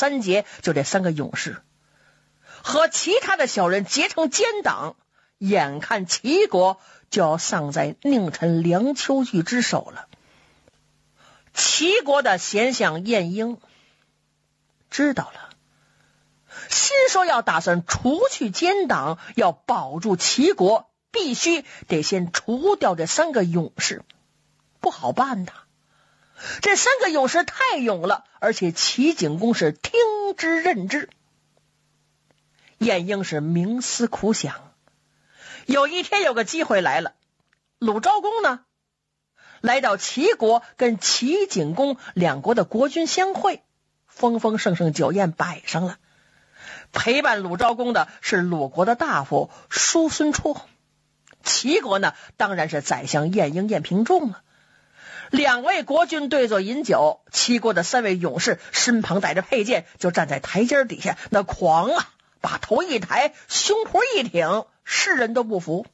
三杰，就这3个勇士和其他的小人结成奸党，眼看齐国就要丧在佞臣梁丘据之手了。齐国的贤相晏婴知道了，心说要打算除去奸党，要保住齐国，必须得先除掉这3个勇士，不好办呐。这3个勇士太勇了，而且齐景公是听之任之。晏婴是冥思苦想，有一天有个机会来了，鲁昭公呢来到齐国，跟齐景公2国的国君相会，丰丰盛盛酒宴摆上了。陪伴鲁昭公的是鲁国的大夫叔孙绰，齐国呢当然是宰相晏婴、晏平仲了。2位国君对坐饮酒，齐国的3位勇士身旁带着佩剑，就站在台阶底下，那狂啊，把头一抬，胸脯一挺，世人都不服。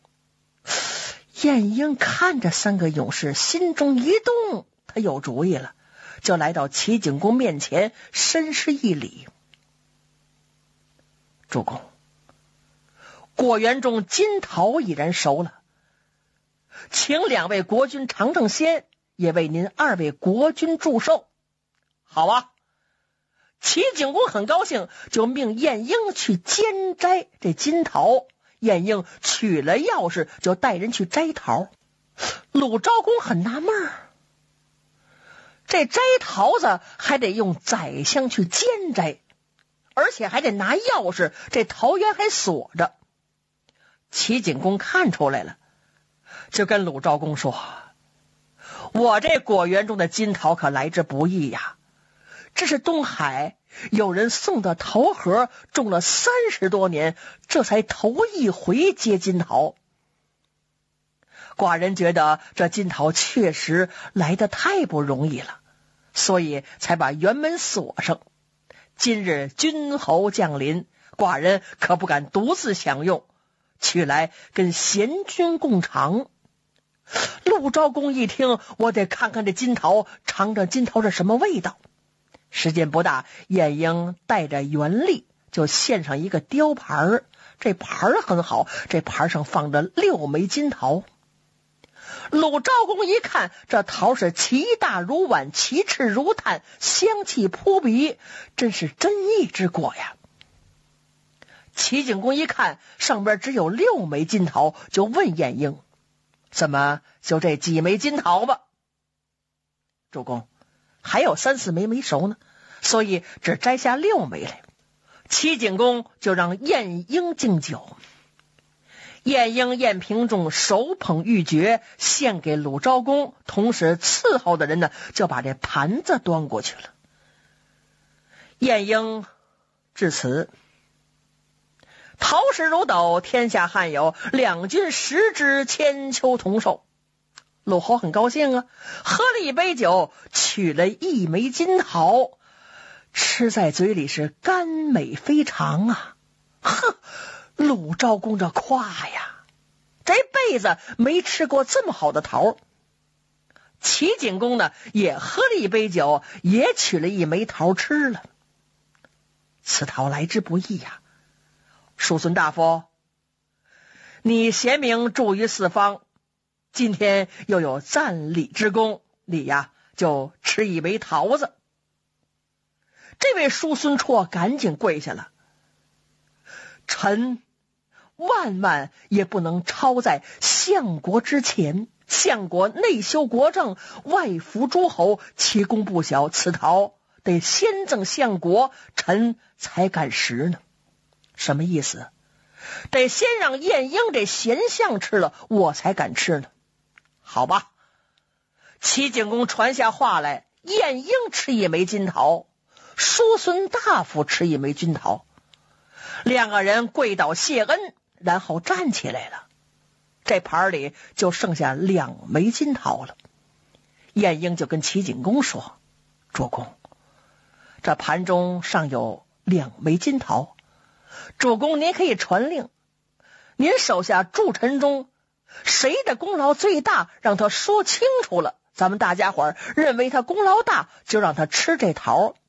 晏婴看着3个勇士，心中一动，他有主意了，就来到齐景公面前，深施一礼：主公，果园中金桃已然熟了，请2位国君尝尝鲜，也为您2位国君祝寿。好啊，齐景公很高兴，就命晏婴去监摘这金桃。晏婴取了钥匙，就带人去摘桃。鲁昭公很纳闷儿，这摘桃子还得用宰相去监摘，而且还得拿钥匙，这桃园还锁着。齐景公看出来了，就跟鲁昭公说：我这果园中的金桃可来之不易呀，这是东海有人送的桃核，种了30多年，这才头一回结金桃。寡人觉得这金桃确实来得太不容易了，所以才把园门锁上。今日君侯降临，寡人可不敢独自享用，取来跟贤君共尝。鲁昭公一听，我得看看这金桃，尝尝金桃是什么味道。时间不大，晏婴带着元吏就献上一个雕盘，这盘很好，这盘上放着6枚金桃。鲁昭公一看，这桃是其大如碗，其赤如炭，香气扑鼻，真是珍异之果呀。齐景公一看上边只有6枚金桃，就问晏婴：怎么就这几枚金桃吧？主公，还有3、4枚没熟呢，所以只摘下6枚来。齐景公就让晏婴敬酒。晏婴、晏平仲手捧玉珏，献给鲁昭公，同时伺候的人呢就把这盘子端过去了。晏婴致辞：桃实如斗，天下罕有，两君食之，千秋同寿。鲁侯很高兴啊，喝了一杯酒，取了1枚金桃，吃在嘴里是甘美非常啊！呵，鲁昭公这夸呀，这辈子没吃过这么好的桃。齐景公呢也喝了一杯酒，也取了1枚桃吃了。此桃来之不易呀，叔孙大夫，你贤明著于四方，今天又有赞礼之功，你呀就吃1枚桃子。这位叔孙绰赶紧跪下了：臣万万也不能超在相国之前，相国内修国政，外服诸侯，其功不小，此桃得先赠相国，臣才敢食呢。什么意思？得先让晏婴这贤相吃了，我才敢吃呢。好吧，齐景公传下话来，晏婴吃1枚金桃，叔孙大夫吃1枚金桃。2个人跪倒谢恩，然后站起来了。这盘里就剩下2枚金桃了。晏婴就跟齐景公说：主公，这盘中尚有2枚金桃，主公您可以传令，您手下诸臣中谁的功劳最大，让他说清楚了，咱们大家伙儿认为他功劳大，就让他吃这桃。